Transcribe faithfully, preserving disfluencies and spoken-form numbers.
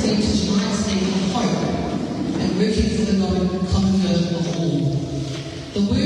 speak to tonight's theme of hope and working for the common good of all. The word